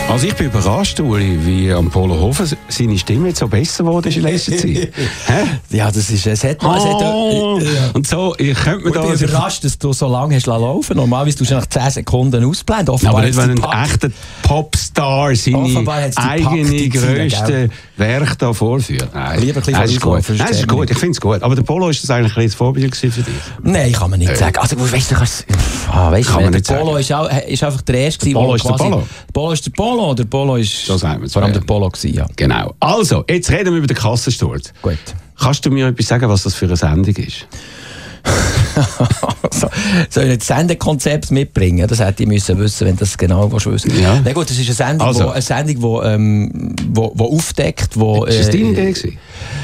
Also ich bin überrascht, Uli, wie am Polohofen seine Stimme jetzt so besser geworden ist in letzter Zeit. Ja, das ist es. Und so, ich könnte mir da... Ich bin überrascht, dass du so lange hast laufen. Normalerweise tust du nach 10 Sekunden ausblenden. Aber nicht, wenn ein echter Popstar seine eigene grösste Werk da vorführt. Nein, lieber ein bisschen das ist gut, ich finde es gut. Aber der Polo, ist das eigentlich ein Vorbild für dich? Nein, kann man nicht sagen. Also, weißt du, der Polo ist einfach der Erste. Der Polo ist der Polo. Der Polo ist der Polo. Der Polo ist vor allem der Polo gewesen, ja. Genau. Also, jetzt reden wir über den Kassensturz. Gut. Kannst du mir etwas sagen, was das für eine Sendung ist? Soll ich nicht das Sendekonzept mitbringen? Das hätte ich wissen müssen, wenn das genau wissen. Ja. Na gut, das ist eine Sendung, die aufdeckt, wo... Ist das deine Idee gewesen?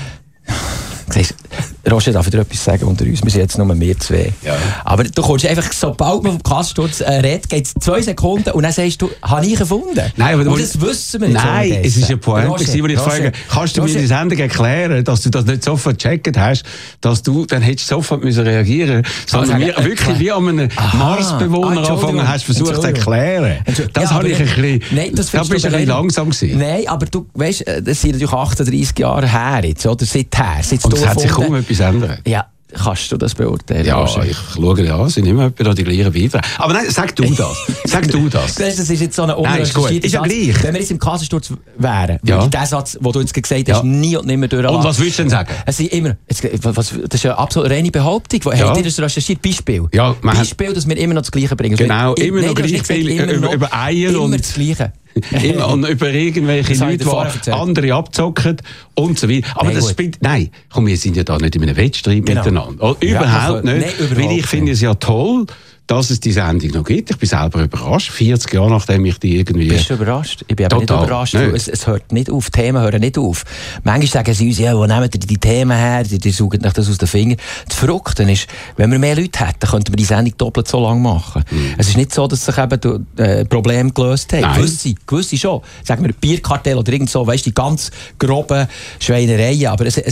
Roger, darf ich dir etwas sagen unter uns? Wir sind jetzt nur wir zwei. Ja. Aber du kommst einfach, sobald man vom Kassensturz redet, geht es 2 Sekunden und dann sagst du, habe ich erfunden? Nein, aber und das wissen wir nicht. Nein, es ist eine Pointe, wo ich frage, kannst du mir die Sendung erklären, dass du das nicht sofort gecheckt hast, dass du, dann hättest du sofort reagieren müssen, sondern wirklich wie an einem Marsbewohner angefangen hast, versucht zu erklären. Das habe ich ein bisschen, nein, das da bist du ein bisschen langsam gewesen. Nein, aber du weißt, das sind natürlich 38 Jahre her jetzt, oder? Seither. Und es hat sich kaum etwas ändern. Ja. Kannst du das beurteilen? Ja, ich schaue ja an, sind immer etwa die gleichen Beiträge. Aber nein, sag du das. Sag du das. Das ist jetzt so eine unrecherchierte Satz. Gleich. Wenn wir jetzt im Kassensturz wären, ja. Der Satz, den du jetzt gesagt hast, nie und nimmer durchlassen. Und was willst du denn sagen? Es sind immer, das ist eine absolut reine Behauptung. Ja. Habt ihr das recherchiert? Beispiel. Ja, Beispiel, dass wir immer noch das Gleiche bringen. Genau, immer noch gleich viel über Eier immer und... das Gleiche. Und über irgendwelche Leute, die andere abzocken und so weiter. Aber das spielt... Nein, komm, wir sind ja da nicht in einem Wettstreit miteinander. Überhaupt nicht. Weil ich finde es ja toll, dass es die Sendung noch gibt. Ich bin selber überrascht. 40 Jahre nachdem ich die irgendwie... Bist du überrascht? Ich bin aber nicht überrascht. Es hört nicht auf. Die Themen hören nicht auf. Manchmal sagen sie uns, ja, wo nehmen die Themen her? Die saugen nach das aus den Fingern. Das Verrückte ist, wenn wir mehr Leute hätten, könnten wir die Sendung doppelt so lang machen. Es ist nicht so, dass sich eben Probleme gelöst haben. Gewisse schon. Sagen wir Bierkartell oder irgend so, weißt du, die ganz groben Schweinereien. Aber es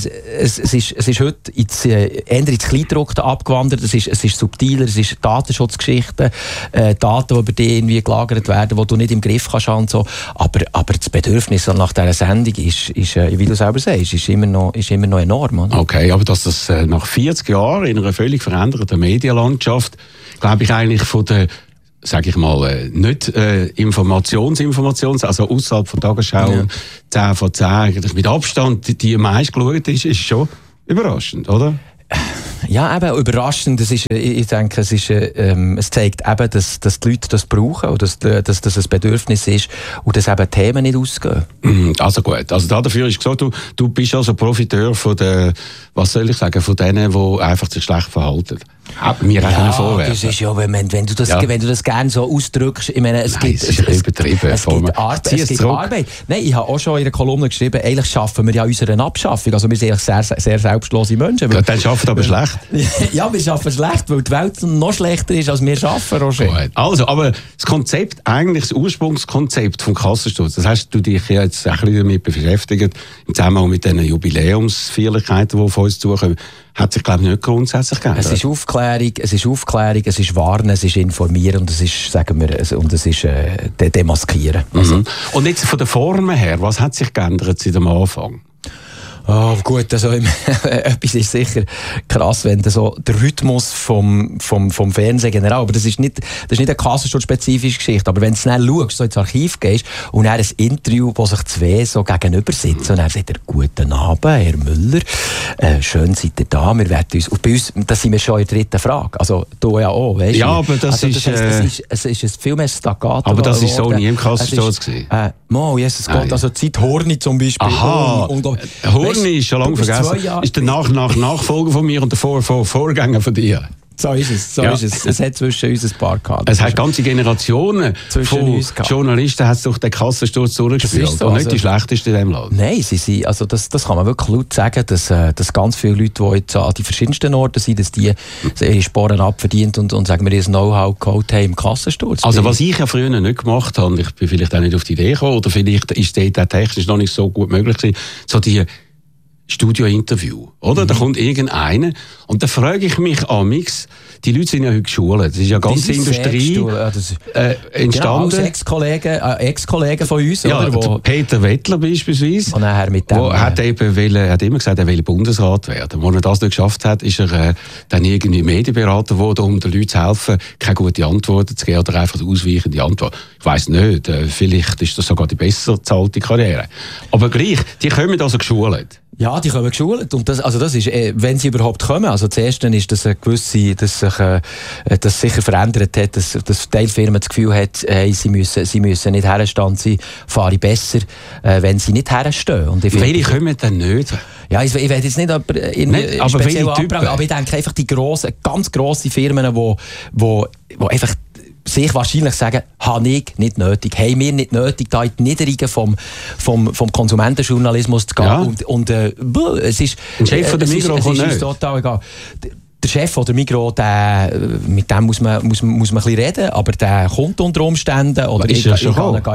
ist heute eher ins Kleingedruckte abgewandert. Es ist subtiler, es ist Datenschutzgeschichten, Daten, die über dich irgendwie gelagert werden, die du nicht im Griff kannst und so. Aber das Bedürfnis nach dieser Sendung ist, wie du selber sagst, ist immer noch enorm. Oder? Okay, aber dass das nach 40 Jahren in einer völlig veränderten Medienlandschaft, glaube ich, eigentlich von der, sage ich mal, nicht Informations, also außerhalb von Tagesschau, 10 von 10, mit Abstand die am meisten geschaut ist schon überraschend, oder? Ja, eben überraschend. Ich denke, es zeigt eben, dass die Leute das brauchen und dass das ein Bedürfnis ist und dass eben Themen nicht ausgehen. Also gut. Also dafür ist gesagt, du bist also Profiteur von den, was soll ich sagen, von denen, die einfach sich schlecht verhalten. Mir auch vorwerfen. Das ist ja, wenn du das gerne so ausdrückst, ich meine, es gibt Arbeit. Nein, ich habe auch schon in einer Kolumne geschrieben, eigentlich schaffen wir ja unsere Abschaffung. Also wir sind sehr, sehr selbstlose Menschen. Ja, dann schaffen aber schlecht. Ja, wir schaffen schlecht, weil die Welt noch schlechter ist, als wir schaffen, Roger. Also, aber das Konzept, eigentlich das Ursprungskonzept vom Kassensturz, das hast du dich jetzt ein bisschen damit beschäftigt, im Zusammenhang mit diesen Jubiläumsfeierlichkeiten, die auf uns zukommen, hat sich, glaube ich, nicht grundsätzlich geändert. Es ist Aufklärung, es ist Warnen, es ist Informieren und es ist, sagen wir, und es ist Demaskieren. Also. Und jetzt von der Form her, was hat sich geändert seit dem Anfang? Oh, gut, also etwas ist sicher krass, wenn so der Rhythmus vom Fernsehen generell, aber das ist nicht eine Kassensturz-spezifische Geschichte, aber wenn du dann schaust, so ins Archiv gehst und dann ein Interview, wo sich zwei so gegenüber sitzen und dann sagt er, guten Abend, Herr Müller, schön seid ihr da, wir werden uns, und bei uns, da sind wir schon in der 3. Frage, also du ja auch, weißt du? Ja, aber das ist viel mehr Staccato. Aber das ist so nie im Kassensturz gewesen. Jesus Gott, also Zeit Horny zum Beispiel. Aha, Horny ist schon lange vergessen. Ist der Nachfolger von mir und der Vorgänger von dir. So ist es. Es hat zwischen uns ein paar gehabt. Es hat ganze Generationen von Journalisten hat durch den Kassensturz durchgespielt. So, und nicht die schlechtesten in diesem Land. Nein, sie sind, also das kann man wirklich laut sagen, dass ganz viele Leute, die jetzt an die verschiedensten Orten sind, dass die ihre Sporen abverdient und sagen wir, ihr Know-how geholt haben im Kassensturz. Also was ich ja früher nicht gemacht habe, ich bin vielleicht auch nicht auf die Idee gekommen, oder vielleicht ist das technisch noch nicht so gut möglich gewesen, so die Studiointerview, oder? Da kommt irgendeiner und da frage ich mich amix, die Leute sind ja heute geschult. Das ist ja ganze Industrie entstanden. Genau, als Ex-Kollegen von uns. Ja, oder, Peter Wettler beispielsweise. Und nachher mit dem, hat immer gesagt, er will Bundesrat werden. Als er das nicht geschafft hat, ist er dann irgendwie Medienberater geworden, um den Leuten zu helfen, keine gute Antworten zu geben oder einfach ausweichende Antworten. Ich weiss nicht, vielleicht ist das sogar die besser bezahlte Karriere. Aber gleich, die kommen also geschult. Ja, die kommen geschult. Und das ist, wenn sie überhaupt kommen. Also das Erste ist, dass das sicher verändert hat, dass Teilfirmen das Gefühl haben, sie müssen nicht herstehen, sie fahren besser, wenn sie nicht herstehen. Und welche kommen denn nicht? Ja, ich will jetzt nicht speziell anbringen, aber ich denke einfach die ganz grossen Firmen, die einfach sich wahrscheinlich sagen, habe ich nicht nötig, haben wir nicht nötig, da in die Niederungen vom Konsumentenjournalismus zu gehen. Ja. Und es ist... Ein Chef von der Migros es ist total egal. Der Chef oder Migros, mit dem muss man ein bisschen reden, aber der kommt unter Umständen. Oder ich gehe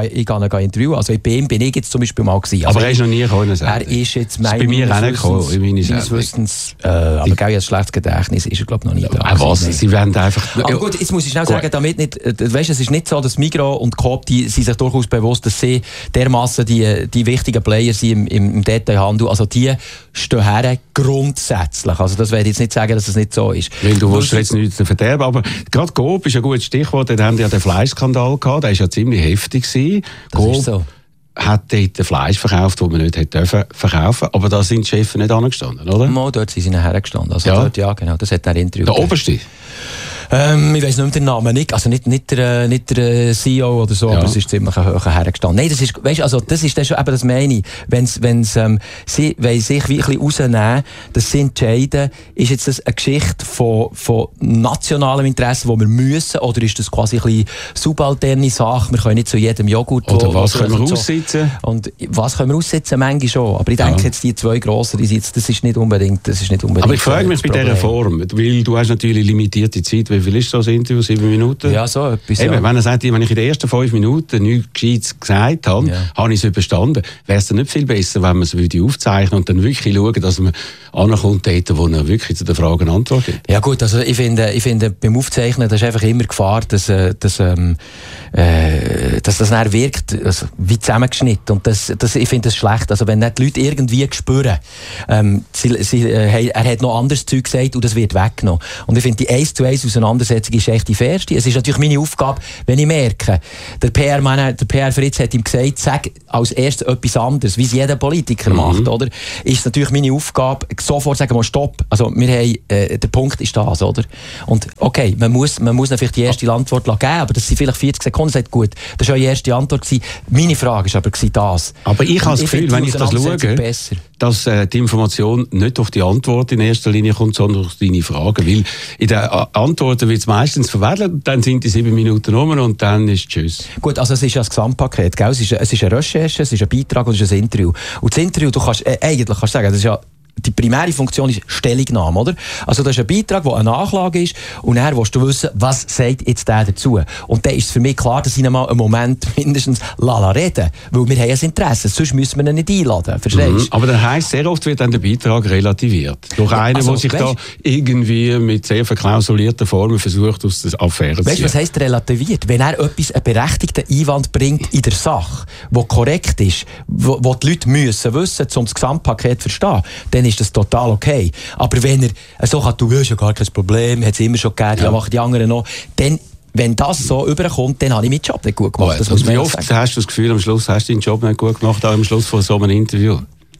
ein Interview. Also bei ihm bin ich jetzt zum Beispiel mal gewesen. Aber er ist noch nie gekommen. Er ist jetzt bei mir auch nicht gekommen. Meines Wissens, aber gell, ein schlechtes Gedächtnis ist er, glaube ich, noch nie da. Was? Sie werden einfach... Aber gut, jetzt muss ich schnell sagen, damit nicht... Weißt, es ist nicht so, dass Migros und Coop, die sind sich durchaus bewusst, dass sie dermassen die wichtigen Player sind im Detailhandel. Also die stehen her grundsätzlich. Also das werde ich jetzt nicht sagen, dass es nicht so ist. Weil du willst jetzt nichts verderben, aber gerade Coop ist ein gutes Stichwort, da haben die ja den Fleischskandal gehabt, der war ja ziemlich heftig gewesen. Das ist so. Hat dort Fleisch verkauft, das man nicht hätte verkaufen dürfen, aber da sind die Chefs nicht angestanden, oder? Mal, dort sind sie nachher gestanden. Also ja. Dort, ja, genau, das hat er Interview. Der Oberste? Ich weiss nicht den Namen, nicht der CEO oder so, ja. Aber es ist ziemlich hoch hergestanden. Nein, das ist, weißt, also, das ist das schon eben das meine ich. Wenn sie sich wie ein bisschen rausnehmen, dass sie entscheiden, ist jetzt das eine Geschichte von nationalem Interesse, wo wir müssen, oder ist das quasi ein bisschen subalterne Sache, wir können nicht zu jedem Joghurt... Oder was können wir aussitzen? Und was können wir aussitzen? Manchmal schon. Aber ich denke jetzt, die zwei Grossen, das ist nicht unbedingt Aber ich frage mich bei dieser Form, weil du hast natürlich limitierte Zeit. Wie viel ist das Interview? 7 Minuten? Ja, so etwas. Eben, ja. Wenn er sagt, wenn ich in den ersten 5 Minuten nichts Gescheites gesagt habe, ja. Habe ich es überstanden. Wäre es dann nicht viel besser, wenn man es aufzeichnen und dann wirklich schauen, dass man ankommt, dort, wo er wirklich zu den Fragen Antwort gibt? Ja gut, also ich finde beim Aufzeichnen, das ist einfach immer Gefahr, dass das dann wirkt, also wie zusammengeschnitten. Und ich finde das schlecht. Also wenn nicht die Leute irgendwie spüren, er hat noch anderes Zeug gesagt und das wird weggenommen. Und ich finde die 1:1 Auseinandersetzung ist echt die fairste. Es ist natürlich meine Aufgabe, wenn ich merke, der PR Fritz hat ihm gesagt, sag als erstes etwas anderes, wie es jeder Politiker macht, oder? Ist natürlich meine Aufgabe, sofort sagen wir stopp. Also wir haben, der Punkt ist das, oder? Und okay, man muss vielleicht die erste Antwort geben, aber das sind vielleicht 40 Sekunden, sagt gut, das war eure erste Antwort gewesen. Meine Frage war aber das. Aber ich habe das Gefühl, wenn ich das schaue, dass die Information nicht auf die Antwort in erster Linie kommt, sondern auf deine Fragen. Weil in den Antworten wird es meistens verwählt, dann sind die 7 Minuten rum und dann ist Tschüss. Gut, also es ist ja ein Gesamtpaket, gell? Es ist eine Recherche, es ist ein Beitrag und es ist ein Interview. Und das Interview, du kannst eigentlich sagen, das ist ja die primäre Funktion ist Stellungnahme, oder? Also das ist ein Beitrag, der eine Nachlage ist und dann willst du wissen, was sagt jetzt der dazu? Und dann ist es für mich klar, dass ich ihn mal einen Moment mindestens reden, weil wir haben ein Interesse, sonst müssen wir ihn nicht einladen, verstehst du? Aber dann heisst, sehr oft wird dann der Beitrag relativiert. Durch einen, der sich da irgendwie mit sehr verklausulierten Formen versucht, aus der Affäre zu ziehen. Weißt du, was heisst relativiert? Wenn er einen berechtigten Einwand bringt in der Sache, der korrekt ist, wo die Leute müssen wissen, um das Gesamtpaket zu verstehen, dann ist das total okay. Aber wenn er so kann, du hast ja gar kein Problem, hat es immer schon gegeben, ja, machen die anderen noch, dann, wenn das so überkommt, dann habe ich meinen Job nicht gut gemacht. Das muss man wie oft sagen. Hast du das Gefühl, am Schluss hast du deinen Job nicht gut gemacht, auch am Schluss von so einem Interview?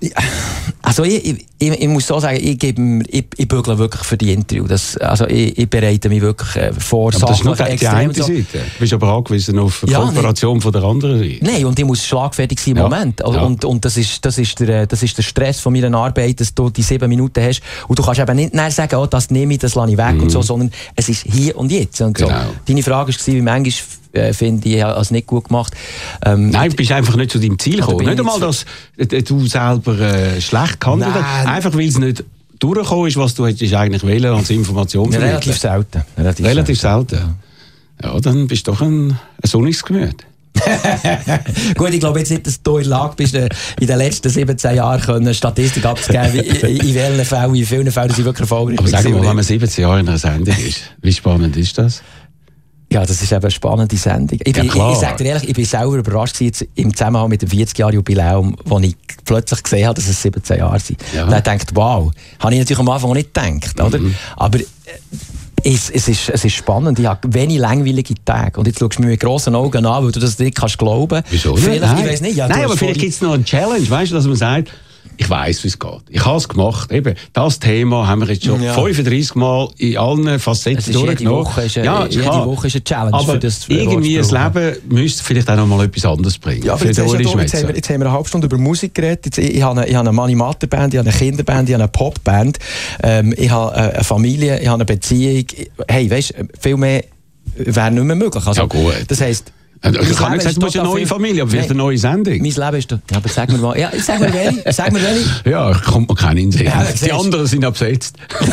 Also ich muss so sagen, ich bügle wirklich für die Interview. Ich bereite mich wirklich vor. Aber das ist nur die eine Seite. Du bist aber angewiesen auf die Kooperation von der anderen Seite. Nein, und ich muss schlagfertig sein im Moment. Ja. Und das ist der Stress von meiner Arbeit, dass du die 7 Minuten hast. Und du kannst eben nicht sagen, oh, das nehme ich, das lasse ich weg und so, sondern es ist hier und jetzt. Und genau. So. Deine Frage war, wie manchmal finde ich, als nicht gut gemacht. Nein, du bist einfach nicht zu deinem Ziel gekommen. Nicht einmal, dass du selber schlecht gehandelt hast. Einfach, weil es nicht durchgekommen ist, was du hättest eigentlich wählen als Information. Ja, relativ selten. Relativ selten. Ja, dann bist du doch ein sonniges Gemüt. Gut, ich glaube jetzt nicht, dass du in der Lage bist, in den letzten 17 Jahren eine Statistik abzugeben, in welchen Fällen, in vielen Fällen sie wirklich erfolgreich sind. Aber sag mal, wenn man 17 Jahre in einer Sendung ist, wie spannend ist das? Ja, das ist eben eine spannende Sendung. Ich sage dir ehrlich, ich bin selber überrascht jetzt im Zusammenhang mit dem 40-Jahr-Jubiläum, wo ich plötzlich gesehen habe, dass es 17 Jahre sind. Ja. Und dann denkt, wow, habe ich natürlich am Anfang auch nicht gedacht, oder? Aber es ist spannend. Ich habe wenig langweilige Tage. Und jetzt schaust du mich mit grossen Augen an, weil du das nicht kannst glauben. Wieso nicht? Ich weiss nicht. Ja, nein, aber vielleicht gibt es noch eine Challenge, weißt du, dass man sagt, ich weiss, wie es geht. Ich habe es gemacht. Eben, das Thema haben wir jetzt schon 35 Mal in allen Facetten durchgenommen. Jede Woche ist eine Challenge. Aber für das irgendwie das Leben müsste vielleicht auch noch mal etwas anderes bringen. Ja, aber jetzt haben wir eine halbe Stunde über Musik geredet. Ich habe eine Mani-Mater-Band, ich habe eine Kinderband, ich habe eine Popband. Ich habe eine Familie, ich habe eine Beziehung. Hey, weißt du, viel mehr wäre nicht mehr möglich. Also, ja, gut. Das heisst, ich kann nicht sagen, du hast eine neue Familie, aber vielleicht eine neue Sendung. Mein Leben ist da. Ja, aber sag mir mal. Ja, sag mir welche. Ja, kommt mir keinen in den Sinn. Ja, die anderen sind abgesetzt.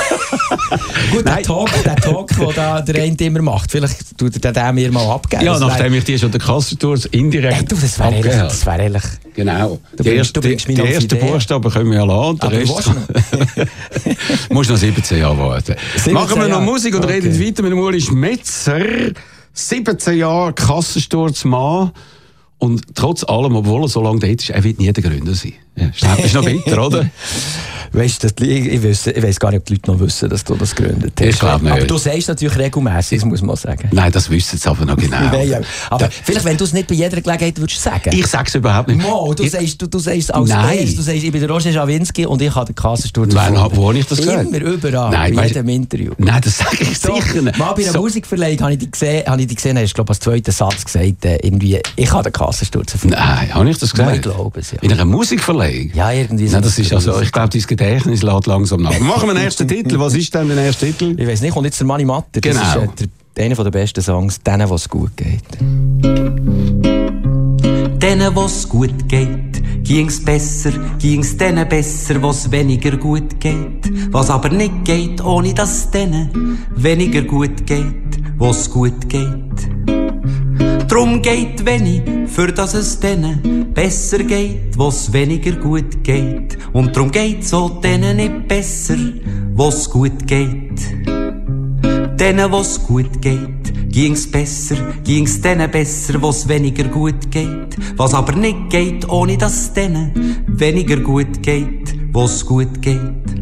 Gut, der Talk, den da der eine immer macht, vielleicht tut er den mir mal abgeben. Ja, nachdem ich dir schon den Kassentour indirekt abgegeben habe. Das wäre ehrlich. Genau. Die ersten Buchstaben können wir ja lassen. Der Rest musst noch 17 Jahre warten. Machen wir noch Musik und reden weiter mit dem Uli Schmetzer. 17 Jahre Kassensturz-Mann. Und trotz allem, obwohl er so lange dort ist, er wird nie der Gründer sein. Ja, ist noch bitter, oder? Weißt du, ich weiss gar nicht, ob die Leute noch wissen, dass du das gegründet hast. Ich glaube nicht. Aber du sagst natürlich regelmässig, das muss man sagen. Nein, das wissen sie aber noch genau. Nein, aber vielleicht, wenn du es nicht bei jeder Gelegenheit würdest sagen. Ich sage es überhaupt nicht. Mo, du sagst als erstes, du sagst, ich bin der Roger Schawinski und ich habe den Kassensturz. Nein, wo habe ich das gesagt? Immer, überall, bei jedem Interview. Nein, das sage ich sicher nicht. Mal bei einer Musikverleihung habe ich dich gesehen, hast du, glaube ich, als zweiten Satz gesagt, irgendwie, ich habe den Kassensturz erfunden. Nein, habe ich das gesagt? Ich glaube es, ja. In einer Musikverleihung? Ja, irgendwie. Nein, das ist also, ich glaube, dein Gedächtnis lädt langsam nach. Machen wir den ersten Titel. Was ist denn der erste Titel? Ich weiss nicht, und jetzt der Mani-Mater. Genau. Das ist einer der besten Songs, denen, was gut geht. Denen, was gut geht, ging's besser, ging's denen besser, was weniger gut geht. Was aber nicht geht, ohne dass denen weniger gut geht, was gut geht. Drum geht wenig, für dass es denen besser geht, was weniger gut geht. Und drum geht's auch denen nicht besser, was gut geht. Denen, was gut geht, ging's besser, ging's denen besser, was weniger gut geht. Was aber nicht geht, ohne dass denen weniger gut geht, was gut geht.